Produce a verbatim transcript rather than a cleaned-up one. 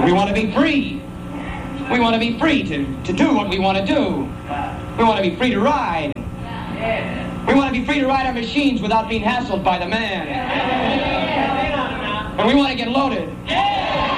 We want to be free. We want to be free to, to do what we want to do. We want to be free to ride. We want to be free to ride our machines without being hassled by the man. And we want to get loaded.